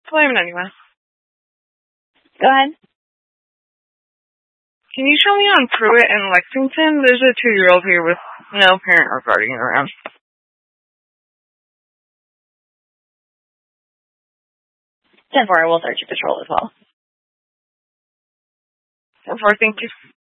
Blame it anyway. Go ahead. Can you show me on Pruitt in Lexington? There's a 2-year-old here with no parent or guardian around. 10-4, I will search your patrol as well. 10-4, thank you.